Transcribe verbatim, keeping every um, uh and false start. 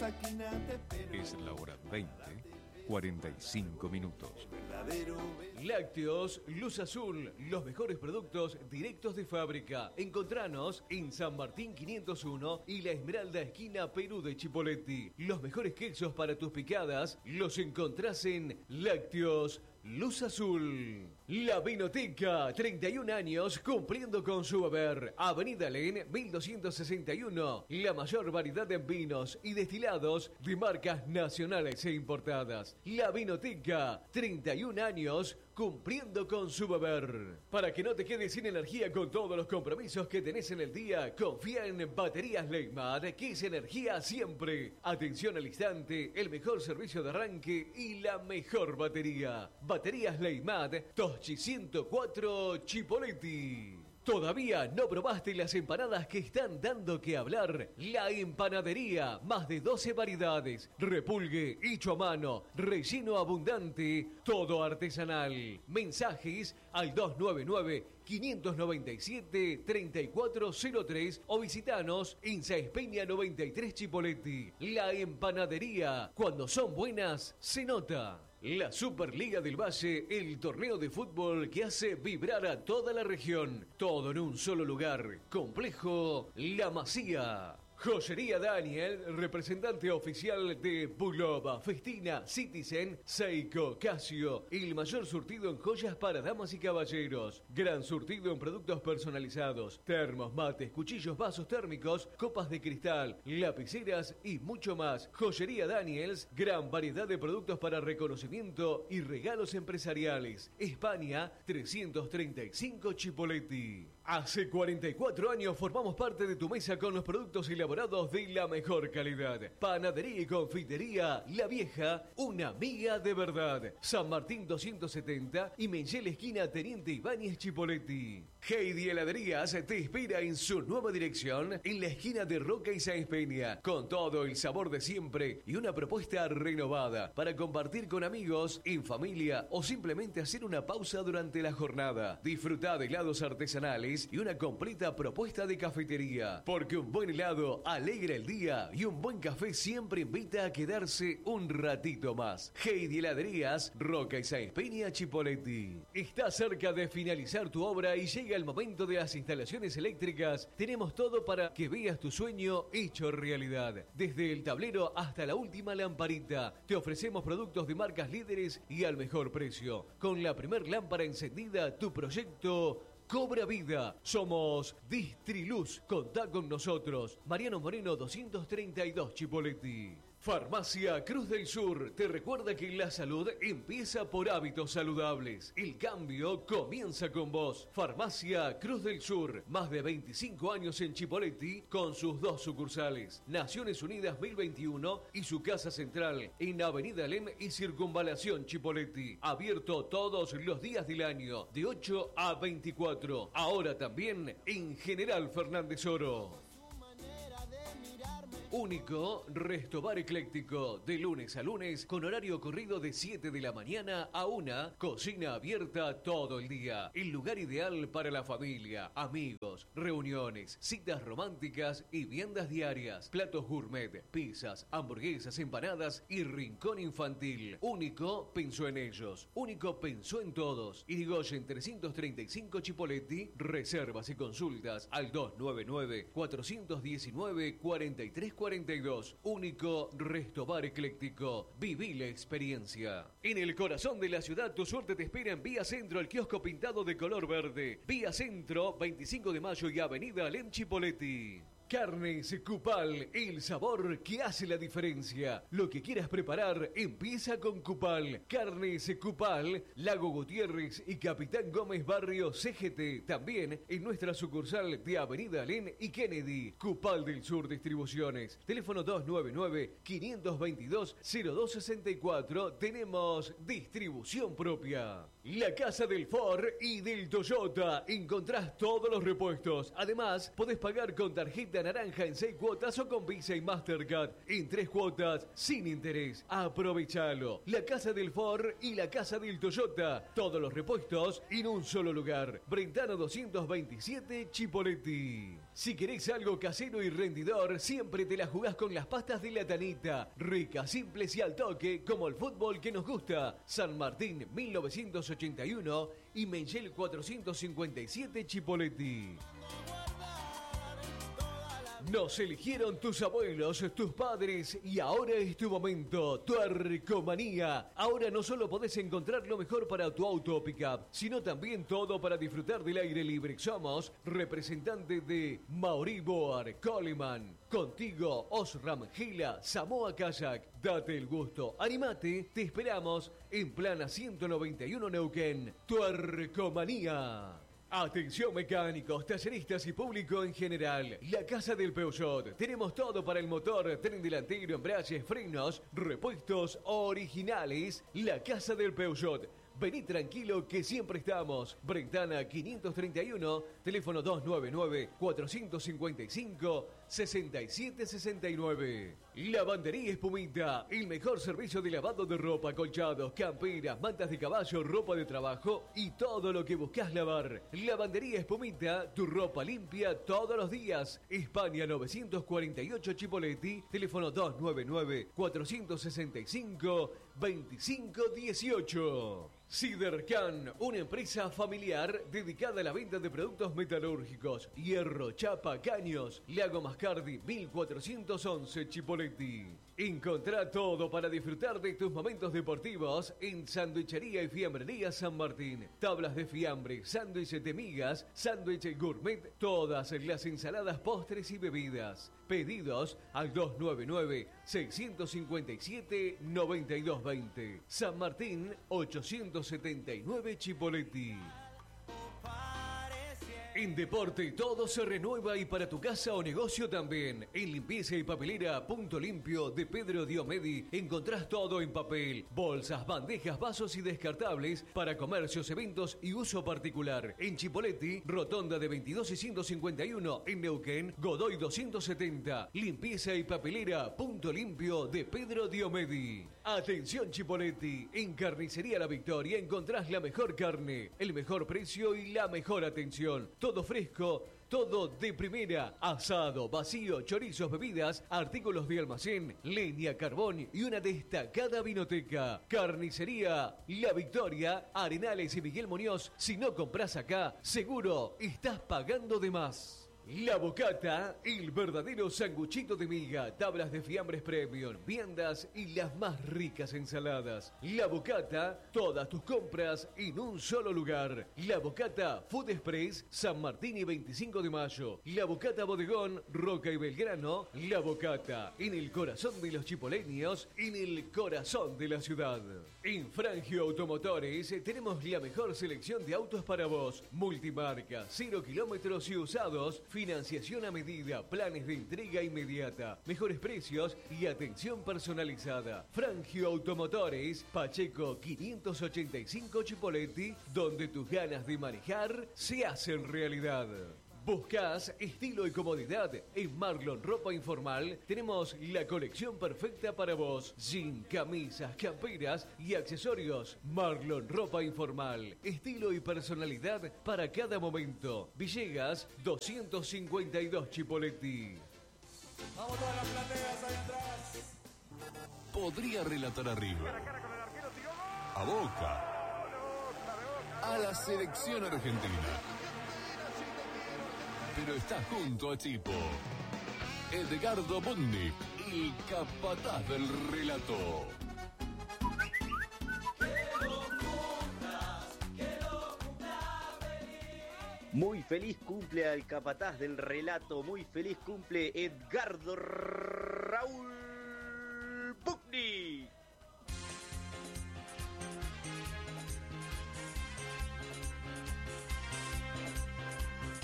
máquina te espero. Es la hora veinte, cuarenta y cinco minutos. Lácteos Luz Azul, los mejores productos directos de fábrica. Encontranos en San Martín quinientos uno y La Esmeralda, esquina Perú de Chipoleti. Los mejores quesos para tus picadas los encontrás en Lácteos Luz Azul. La Vinoteca, treinta y un años cumpliendo con su haber. Avenida Len, mil doscientos sesenta y uno. La mayor variedad en vinos y destilados de marcas nacionales e importadas. La Vinoteca, treinta y un años cumpliendo con su haber. Para que no te quedes sin energía con todos los compromisos que tenés en el día, confía en Baterías Leymad, que es energía siempre. Atención al instante, el mejor servicio de arranque y la mejor batería. Baterías Leymad, Toschi ciento cuatro, Chipoleti. ¿Todavía no probaste las empanadas que están dando que hablar? La Empanadería, más de doce variedades, repulgue, hecho a mano, relleno abundante, todo artesanal. Mensajes al dos nueve nueve, cinco nueve siete, tres cuatro cero tres o visitanos en Sáenz Peña noventa y tres Chipoleti. La Empanadería, cuando son buenas, se nota. La Superliga del Valle, el torneo de fútbol que hace vibrar a toda la región. Todo en un solo lugar. Complejo La Masía. Joyería Daniel, representante oficial de Bulova, Festina, Citizen, Seiko, Casio. El mayor surtido en joyas para damas y caballeros. Gran surtido en productos personalizados. Termos, mates, cuchillos, vasos térmicos, copas de cristal, lapiceras y mucho más. Joyería Daniels, gran variedad de productos para reconocimiento y regalos empresariales. España, trescientos treinta y cinco Chipoleti. Hace cuarenta y cuatro años formamos parte de tu mesa con los productos elaborados de la mejor calidad. Panadería y confitería La Vieja, una amiga de verdad. San Martín doscientos setenta y Menchel, esquina Teniente Ibáñez, Chipoleti. Heidi Heladerías te espera en su nueva dirección en la esquina de Roca y Sáenz Peña, con todo el sabor de siempre y una propuesta renovada para compartir con amigos, en familia o simplemente hacer una pausa durante la jornada. Disfruta de helados artesanales y una completa propuesta de cafetería, porque un buen helado alegra el día y un buen café siempre invita a quedarse un ratito más. Heidi Heladerías, Roca y Sáenz Peña, Chipoleti. Está cerca de finalizar tu obra y llega el momento de las instalaciones eléctricas. Tenemos todo para que veas tu sueño hecho realidad. Desde el tablero hasta la última lamparita, te ofrecemos productos de marcas líderes y al mejor precio. Con la primer lámpara encendida, tu proyecto cobra vida. Somos Distriluz. Contá con nosotros. Mariano Moreno doscientos treinta y dos, Chipoleti. Farmacia Cruz del Sur te recuerda que la salud empieza por hábitos saludables. El cambio comienza con vos. Farmacia Cruz del Sur, más de veinticinco años en Chipoleti con sus dos sucursales. Naciones Unidas mil veintiuno y su casa central en Avenida Lem y Circunvalación, Chipoleti. Abierto todos los días del año de ocho a veinticuatro. Ahora también en General Fernández Oro. Único Restobar Ecléctico, de lunes a lunes, con horario corrido de siete de la mañana a una, cocina abierta todo el día. El lugar ideal para la familia, amigos, reuniones, citas románticas y viandas diarias. Platos gourmet, pizzas, hamburguesas, empanadas y rincón infantil. Único pensó en ellos. Único pensó en todos. Irigoyen trescientos treinta y cinco Chipoleti. Reservas y consultas al dos nueve nueve, cuatro uno nueve, cuatro tres cuarenta y dos. Único Restobar Ecléctico. Viví la experiencia. En el corazón de la ciudad, tu suerte te espera en Vía Centro, el kiosco pintado de color verde. Vía Centro, veinticinco de mayo y Avenida Alem, Chipoleti. Carnes Cupal, el sabor que hace la diferencia. Lo que quieras preparar, empieza con Cupal. Carnes Cupal, Lago Gutiérrez y Capitán Gómez, barrio C G T. También en nuestra sucursal de Avenida Alem y Kennedy. Cupal del Sur Distribuciones. Teléfono dos nueve nueve, cinco dos dos, cero dos seis cuatro. Tenemos distribución propia. La Casa del Ford y del Toyota. Encontrás todos los repuestos. Además, podés pagar con tarjeta tarjeta naranja en seis cuotas o con Visa y Mastercard en tres cuotas sin interés. Aprovechalo. La Casa del Ford y la Casa del Toyota. Todos los repuestos en un solo lugar. Brentano doscientos veintisiete, Chipoleti. Si querés algo casero y rendidor, siempre te la jugás con las pastas de la Tanita. Ricas, simples y al toque, como el fútbol que nos gusta. San Martín mil novecientos ochenta y uno y Mengel cuatrocientos cincuenta y siete, Chipoleti. Nos eligieron tus abuelos, tus padres y ahora es tu momento. Tuercomanía. Ahora no solo podés encontrar lo mejor para tu auto o pickup, sino también todo para disfrutar del aire libre. Somos representantes de Mauri Boar, Coleman. Contigo, Osram, Gila, Samoa Kayak. Date el gusto, animate, te esperamos en Plana ciento noventa y uno Neuquén. Tuercomanía. Atención mecánicos, talleristas y público en general. La Casa del Peugeot. Tenemos todo para el motor, tren delantero, embragues, frenos, repuestos originales. La Casa del Peugeot. Vení tranquilo que siempre estamos. Brentana quinientos treinta y uno, teléfono dos nueve nueve, cuatro cinco cinco, seis siete seis nueve. Lavandería Espumita, el mejor servicio de lavado de ropa, colchados, camperas, mantas de caballo, ropa de trabajo y todo lo que buscas lavar. Lavandería Espumita, tu ropa limpia todos los días. España novecientos cuarenta y ocho, Chipoleti, teléfono dos nueve nueve, cuatro seis cinco, dos cinco uno ocho. Sidercan, una empresa familiar dedicada a la venta de productos metalúrgicos, hierro, chapa, caños. Lago Mascardi mil cuatrocientos once, Chipoleti. Encontrá todo para disfrutar de tus momentos deportivos en Sanduichería y Fiambrería San Martín. Tablas de fiambre, sándwiches de migas, sándwiches gourmet, todas las ensaladas, postres y bebidas. Pedidos al dos nueve nueve, seis cinco siete, nueve dos dos cero. San Martín ochocientos setenta y nueve, Chipoleti. En deporte todo se renueva y para tu casa o negocio también. En limpieza y papelera Punto Limpio de Pedro Diomedi encontrás todo en papel, bolsas, bandejas, vasos y descartables para comercios, eventos y uso particular. En Chipoleti, Rotonda de veintidós y ciento cincuenta y uno. En Neuquén, Godoy doscientos setenta. Limpieza y papelera Punto Limpio de Pedro Diomedi. Atención Chipoleti, en Carnicería La Victoria encontrás la mejor carne, el mejor precio y la mejor atención. Todo fresco, todo de primera, asado, vacío, chorizos, bebidas, artículos de almacén, leña, carbón y una destacada vinoteca. Carnicería La Victoria, Arenales y Miguel Muñoz. Si no compras acá, seguro estás pagando de más. La Bocata, el verdadero sanguchito de miga, tablas de fiambres premium, viandas y las más ricas ensaladas. La Bocata, todas tus compras en un solo lugar. La Bocata Food Express, San Martín y veinticinco de mayo. La Bocata Bodegón, Roca y Belgrano. La Bocata, en el corazón de los chipoleños, en el corazón de la ciudad. En Frangio Automotores tenemos la mejor selección de autos para vos. Multimarca, cero kilómetros y usados. Financiación a medida, planes de entrega inmediata, mejores precios y atención personalizada. Frangio Automotores, Pacheco quinientos ochenta y cinco, Chipoleti, donde tus ganas de manejar se hacen realidad. ¿Buscás estilo y comodidad? En Marlon Ropa Informal tenemos la colección perfecta para vos. Jean, camisas, camperas y accesorios. Marlon Ropa Informal. Estilo y personalidad para cada momento. Villegas doscientos cincuenta y dos, Chipoleti. Vamos todas las plateas ahí atrás. Podría relatar a River, a Boca, a la selección argentina. Pero está junto a Chipo. Edgardo Budnik, el capataz del relato. Muy feliz cumple al capataz del relato, muy feliz cumple Edgardo Raúl Budnik.